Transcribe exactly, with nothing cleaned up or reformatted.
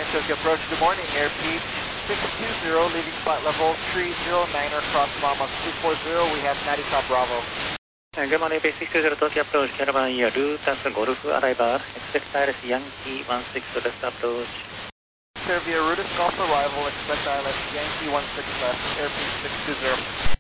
Tokyo approach, good morning, airspeed six two zero, leaving flight level three zero nine, cross Mama two four zero, we have ninety-five Bravo. Good morning, six two zero Tokyo approach, Caravan Yarutas Golf arrival, expect I L S Yankee one six left approach. Serbia Rudis Golf arrival, expect I L S Yankee one six left, airspeed six two zero.